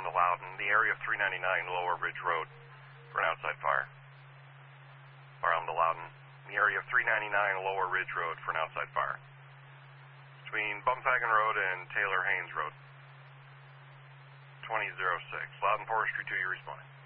around the Loudon, the area of 399 Lower Ridge Road for an outside fire. Around the Loudon, the area of 399 Lower Ridge Road for an outside fire. Between Bumfagan Road and Taylor Haynes Road. 2006. Loudon Forestry 2, you responding.